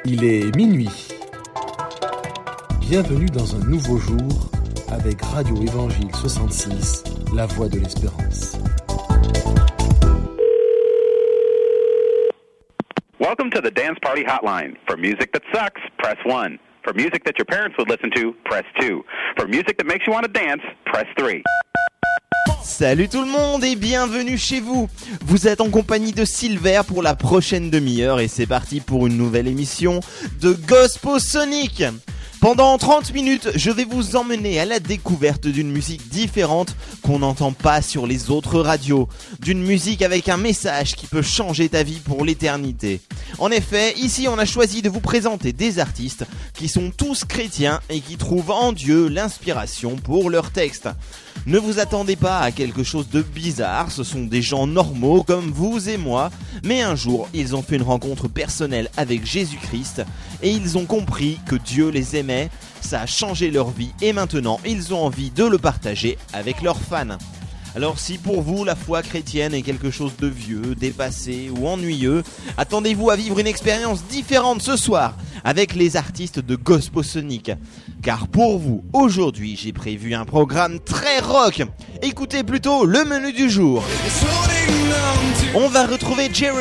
Il est minuit. Bienvenue dans un nouveau jour avec Radio Évangile 66, la voix de l'espérance. Welcome to the Dance Party Hotline. For music that sucks, press 1. For music that your parents would listen to, press 2. For music that makes you want to dance, press 3. Salut tout le monde et bienvenue chez vous. Vous êtes en compagnie de Silver pour la prochaine demi-heure et c'est parti pour une nouvelle émission de Gospel Sonic. Pendant 30 minutes, je vais vous emmener à la découverte d'une musique différente qu'on n'entend pas sur les autres radios. D'une musique avec un message qui peut changer ta vie pour l'éternité. En effet, ici on a choisi de vous présenter des artistes qui sont tous chrétiens et qui trouvent en Dieu l'inspiration pour leurs textes. Ne vous attendez pas à quelque chose de bizarre, ce sont des gens normaux comme vous et moi, mais un jour ils ont fait une rencontre personnelle avec Jésus-Christ et ils ont compris que Dieu les aimait, ça a changé leur vie et maintenant ils ont envie de le partager avec leurs fans. Alors si pour vous la foi chrétienne est quelque chose de vieux, dépassé ou ennuyeux, attendez-vous à vivre une expérience différente ce soir avec les artistes de Gospel Sonic. Car pour vous, aujourd'hui, j'ai prévu un programme très rock. Écoutez plutôt le menu du jour. On va retrouver Jeremy